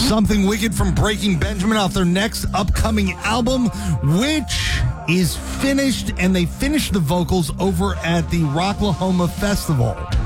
Something Wicked from Breaking Benjamin off their next upcoming album, which is finished, and they finished the vocals over at the Rocklahoma Festival.